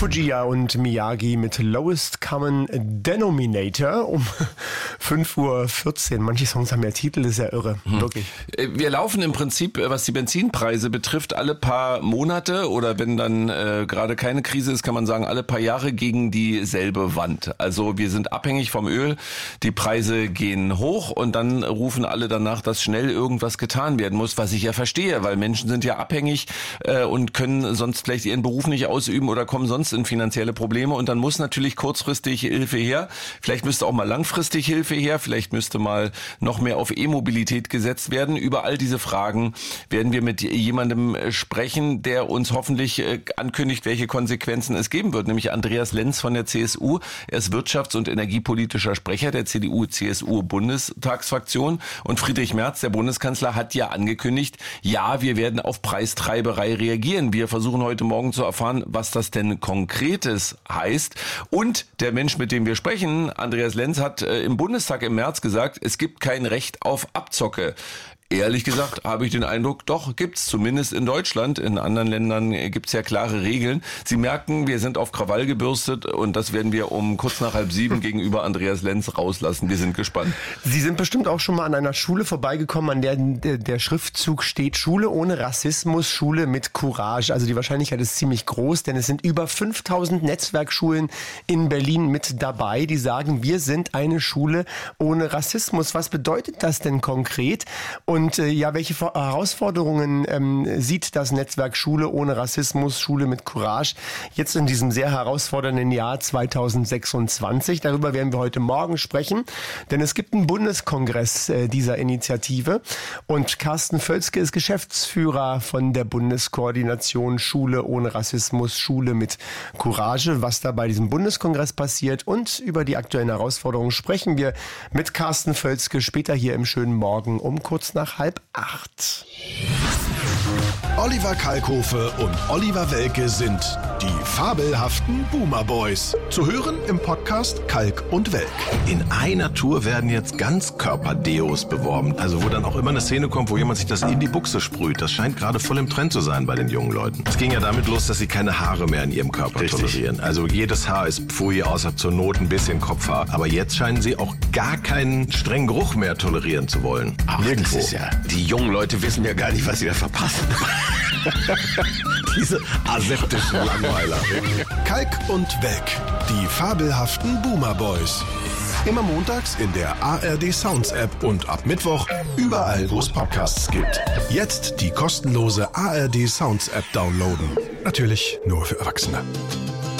Fujiya und Miyagi mit Lowest Common Denominator um 5:14 Uhr. Manche Songs haben ja Titel, das ist ja irre, wirklich. Wir laufen im Prinzip, was die Benzinpreise betrifft, alle paar Monate oder wenn dann gerade keine Krise ist, kann man sagen, alle paar Jahre gegen dieselbe Wand. Also wir sind abhängig vom Öl, die Preise gehen hoch und dann rufen alle danach, dass schnell irgendwas getan werden muss, was ich ja verstehe, weil Menschen sind ja abhängig und können sonst vielleicht ihren Beruf nicht ausüben oder kommen sonst in finanzielle Probleme und dann muss natürlich kurzfristig Hilfe her. Vielleicht müsste auch mal langfristig Hilfe her, vielleicht müsste mal noch mehr auf E-Mobilität gesetzt werden. Über all diese Fragen werden wir mit jemandem sprechen, der uns hoffentlich ankündigt, welche Konsequenzen es geben wird, nämlich Andreas Lenz von der CSU. Er ist wirtschafts- und energiepolitischer Sprecher der CDU-CSU-Bundestagsfraktion und Friedrich Merz, der Bundeskanzler, hat ja angekündigt, ja, wir werden auf Preistreiberei reagieren. Wir versuchen heute Morgen zu erfahren, was das denn Konkretes heißt. Und der Mensch, mit dem wir sprechen, Andreas Lenz, hat im Bundestag im März gesagt, es gibt kein Recht auf Abzocke. Ehrlich gesagt habe ich den Eindruck, doch, gibt's zumindest in Deutschland. In anderen Ländern gibt's ja klare Regeln. Sie merken, wir sind auf Krawall gebürstet und das werden wir um kurz nach 6:30 gegenüber Andreas Lenz rauslassen. Wir sind gespannt. Sie sind bestimmt auch schon mal an einer Schule vorbeigekommen, an der der Schriftzug steht, Schule ohne Rassismus, Schule mit Courage. Also die Wahrscheinlichkeit ist ziemlich groß, denn es sind über 5000 Netzwerkschulen in Berlin mit dabei, die sagen, wir sind eine Schule ohne Rassismus. Was bedeutet das denn konkret? Und welche Herausforderungen sieht das Netzwerk Schule ohne Rassismus, Schule mit Courage jetzt in diesem sehr herausfordernden Jahr 2026? Darüber werden wir heute Morgen sprechen, denn es gibt einen Bundeskongress dieser Initiative und Carsten Völzke ist Geschäftsführer von der Bundeskoordination Schule ohne Rassismus, Schule mit Courage. Was da bei diesem Bundeskongress passiert und über die aktuellen Herausforderungen sprechen wir mit Carsten Völzke später hier im schönen Morgen um kurz nach 7:30. Oliver Kalkofe und Oliver Welke sind die fabelhaften Boomer Boys. Zu hören im Podcast Kalk und Welk. In einer Tour werden jetzt Ganzkörperdeos beworben. Also wo dann auch immer eine Szene kommt, wo jemand sich das in die Buchse sprüht. Das scheint gerade voll im Trend zu sein bei den jungen Leuten. Es ging ja damit los, dass sie keine Haare mehr in ihrem Körper tolerieren. Also jedes Haar ist pfui, außer zur Not ein bisschen Kopfhaar. Aber jetzt scheinen sie auch gar keinen strengen Geruch mehr tolerieren zu wollen. Nirgendwo. Das ist ja, die jungen Leute wissen ja gar nicht, was sie da verpassen. Diese aseptischen Langweiler. Kalk und Welk, die fabelhaften Boomer Boys. Immer montags in der ARD Sounds App und ab Mittwoch überall, wo es Podcasts gibt. Jetzt die kostenlose ARD Sounds App downloaden. Natürlich nur für Erwachsene.